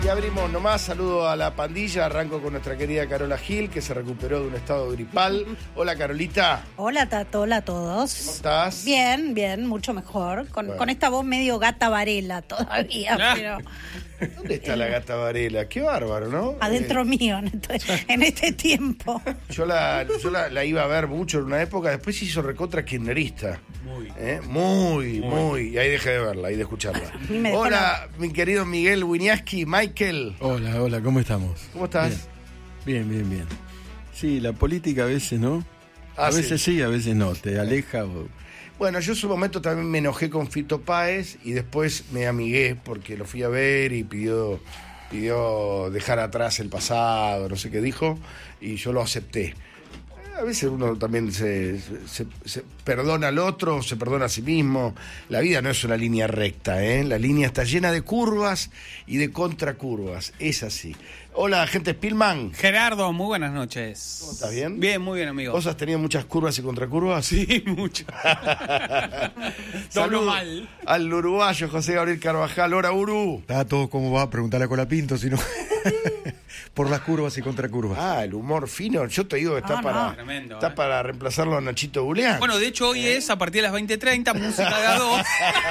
Y abrimos nomás, saludo a la pandilla, arranco con nuestra querida Carola Gil, que se recuperó de un estado gripal. Hola, Carolita. Hola, Tato, hola a todos. ¿Cómo estás? Bien, bien, mucho mejor. Con esta voz medio gata Varela todavía, pero... ¿Dónde está la gata Varela? Qué bárbaro, ¿no? Adentro mío, en este tiempo. Yo la iba a ver mucho en una época, después se hizo recontra kirchnerista. Muy. Y ahí dejé de verla, ahí de escucharla. Hola, mi querido Miguel Wiñaski, Michael. Hola, ¿cómo estamos? ¿Cómo estás? Bien. Sí, la política a veces, ¿no? A veces sí, a veces no, te aleja o... Bueno, yo en su momento también me enojé con Fito Páez y después me amigué porque lo fui a ver y pidió dejar atrás el pasado, no sé qué dijo, y yo lo acepté. A veces uno también se perdona al otro, se perdona a sí mismo. La vida no es una línea recta, ¿eh? La línea está llena de curvas y de contracurvas. Es así. Hola, gente Spillman. Gerardo, muy buenas noches. ¿Cómo estás? ¿Bien? Bien, muy bien, amigo. ¿Vos has tenido muchas curvas y contracurvas? Sí, muchas. Doblo mal. Al uruguayo José Gabriel Carvajal. Hola, Uru. Tato, ¿cómo va? Preguntale a Colapinto, si no... Por las curvas y contracurvas. El humor fino. Yo te digo que está para reemplazarlo a Nachito Buleán. Bueno, de hecho hoy es a partir de las 20:30, música de A2.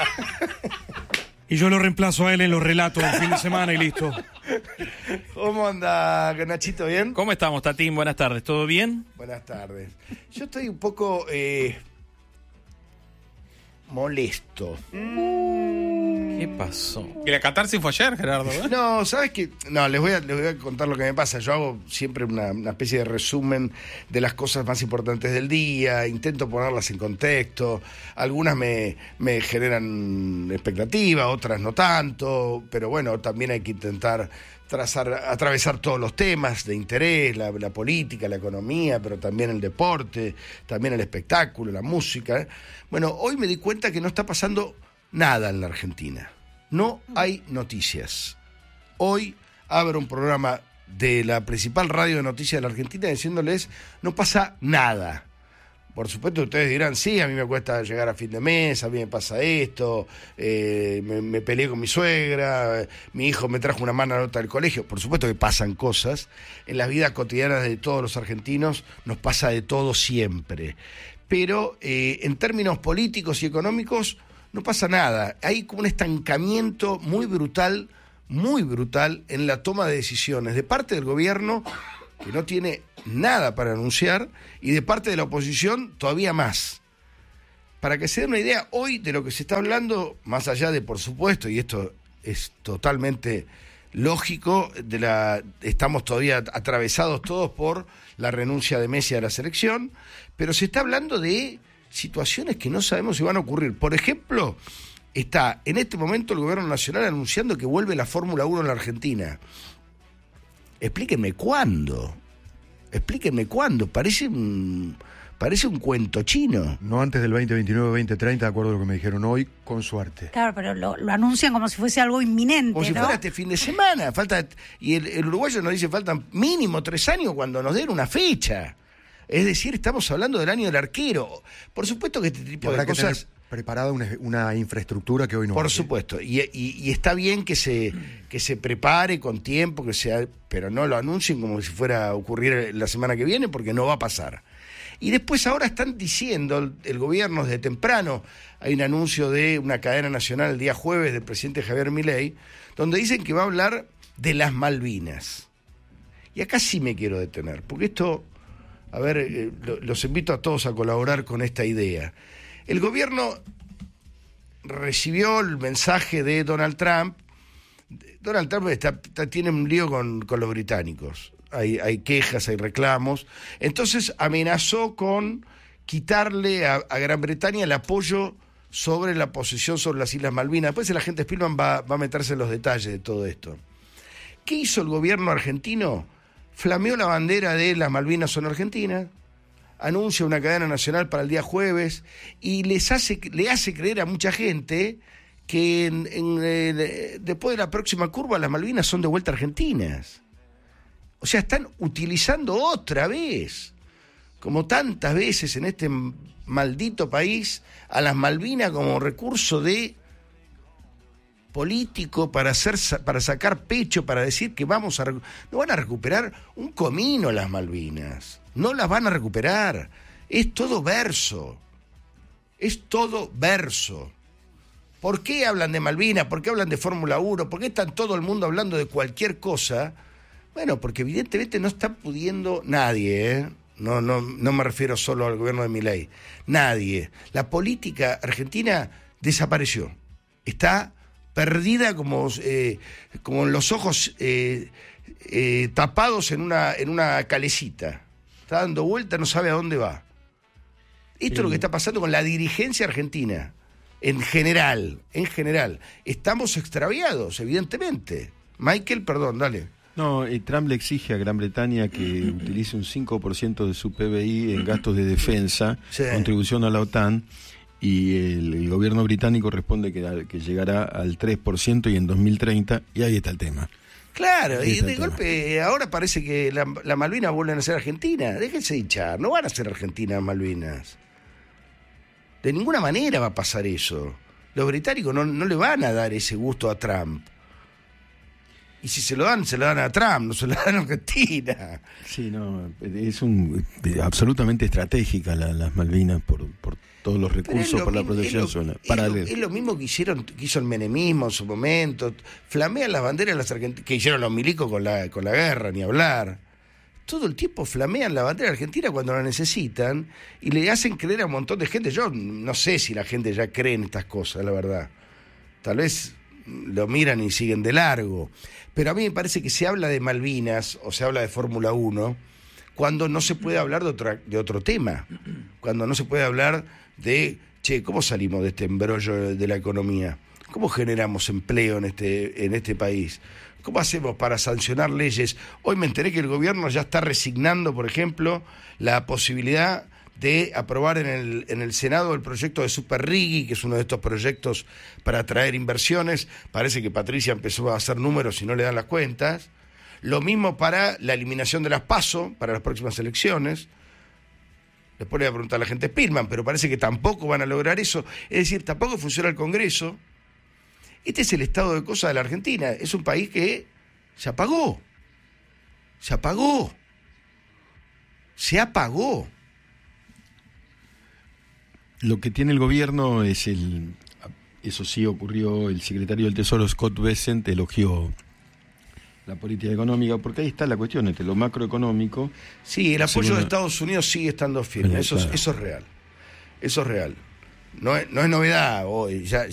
Y yo lo reemplazo a él en los relatos del fin de semana y listo. ¿Cómo anda, Nachito? ¿Bien? ¿Cómo estamos, Tatín? Buenas tardes. ¿Todo bien? Buenas tardes. Yo estoy un poco molesto. ¿Qué pasó? Y la catarsis fue ayer, Gerardo, ¿eh? No, ¿sabes qué? No, les voy a contar lo que me pasa. Yo hago siempre una especie de resumen de las cosas más importantes del día, intento ponerlas en contexto. Algunas me generan expectativa, otras no tanto, pero bueno, también hay que intentar atravesar todos los temas de interés, la política, la economía, pero también el deporte, también el espectáculo, la música. Bueno, hoy me di cuenta que no está pasando nada en la Argentina. No hay noticias. Hoy abro un programa de la principal radio de noticias de la Argentina diciéndoles no pasa nada. Por supuesto ustedes dirán, sí, a mí me cuesta llegar a fin de mes, a mí me pasa esto, me peleé con mi suegra, mi hijo me trajo una mala nota del colegio. Por supuesto que pasan cosas. En la vida cotidiana de todos los argentinos nos pasa de todo siempre. Pero en términos políticos y económicos no pasa nada. Hay como un estancamiento muy brutal en la toma de decisiones de parte del gobierno, que no tiene nada para anunciar, y de parte de la oposición todavía más. Para que se den una idea hoy de lo que se está hablando, más allá de, por supuesto, y esto es totalmente lógico, estamos todavía atravesados todos por la renuncia de Messi a la selección, pero se está hablando de situaciones que no sabemos si van a ocurrir. Por ejemplo, está en este momento el gobierno nacional anunciando que vuelve la Fórmula 1 en la Argentina. Explíquenme cuándo. Parece un cuento chino. No antes del 2029, 2030, de acuerdo a lo que me dijeron hoy, con suerte. Claro, pero lo anuncian como si fuese algo inminente, como si fuera este fin de semana. Y el uruguayo nos dice faltan mínimo 3 años cuando nos den una fecha. Es decir, estamos hablando del año del arquero. Por supuesto que este tipo de cosas... preparada una infraestructura que hoy no hay. Por supuesto, y está bien que se prepare con tiempo, pero no lo anuncien como si fuera a ocurrir la semana que viene, porque no va a pasar. Y después ahora están diciendo, el gobierno desde temprano, hay un anuncio de una cadena nacional el día jueves del presidente Javier Milei, donde dicen que va a hablar de las Malvinas. Y acá sí me quiero detener, porque esto... A ver, los invito a todos a colaborar con esta idea. El gobierno recibió el mensaje de Donald Trump. Donald Trump tiene un lío con los británicos. Hay quejas, hay reclamos. Entonces amenazó con quitarle a Gran Bretaña el apoyo sobre la posesión sobre las Islas Malvinas. Después la gente Spillman va a meterse en los detalles de todo esto. ¿Qué hizo el gobierno argentino? Flameó la bandera de las Malvinas son Argentinas, anuncia una cadena nacional para el día jueves y le hace creer a mucha gente que después de la próxima curva las Malvinas son de vuelta argentinas. O sea, están utilizando otra vez, como tantas veces en este maldito país, a las Malvinas como recurso de político para sacar pecho, para decir que no van a recuperar un comino las Malvinas, no las van a recuperar, es todo verso. ¿Por qué hablan de Malvinas? ¿Por qué hablan de Fórmula 1? ¿Por qué está todo el mundo hablando de cualquier cosa? Bueno, porque evidentemente no está pudiendo nadie, No me refiero solo al gobierno de Milei. Nadie. La política argentina desapareció. Está perdida como los ojos tapados en una calecita. Está dando vuelta, no sabe a dónde va. Esto es lo que está pasando con la dirigencia argentina. En general. Estamos extraviados, evidentemente. Michael, perdón, dale. No, Trump le exige a Gran Bretaña que utilice un 5% de su PBI en gastos de defensa, contribución a la OTAN, y el gobierno británico responde que llegará al 3% y en 2030, y ahí está el tema. Claro, y de golpe ahora parece que la Malvinas vuelven a ser Argentina. Déjense hinchar, no van a ser Argentinas Malvinas. De ninguna manera va a pasar eso. Los británicos no le van a dar ese gusto a Trump. Y si se lo dan a Trump, no se lo dan a Argentina. Sí, no, es absolutamente estratégica las Malvinas por todos los recursos, por la protección zona. Es lo mismo que hizo el menemismo en su momento. Flamean las banderas las argentinas, que hicieron los milicos con la guerra, ni hablar. Todo el tiempo flamean la bandera argentina cuando la necesitan y le hacen creer a un montón de gente. Yo no sé si la gente ya cree en estas cosas, la verdad. Tal vez lo miran y siguen de largo. Pero a mí me parece que se habla de Malvinas o se habla de Fórmula 1 cuando no se puede hablar de otro tema. Cuando no se puede hablar de, ¿cómo salimos de este embrollo de la economía? ¿Cómo generamos empleo en este país? ¿Cómo hacemos para sancionar leyes? Hoy me enteré que el gobierno ya está resignando, por ejemplo, la posibilidad de aprobar en el Senado el proyecto de Super Riggi, que es uno de estos proyectos para atraer inversiones. Parece que Patricia empezó a hacer números y no le dan las cuentas. Lo mismo para la eliminación de las PASO, para las próximas elecciones. Después le voy a preguntar a la gente Spillman, pero parece que tampoco van a lograr eso. Es decir, tampoco funciona el Congreso. Este es el estado de cosas de la Argentina. Es un país que se apagó. Lo que tiene el gobierno es eso sí ocurrió, el secretario del Tesoro Scott Bessent elogió la política económica, porque ahí está la cuestión entre lo macroeconómico. Sí, el apoyo de Estados Unidos sigue estando firme, eso es real. Eso es real. No es novedad hoy, ya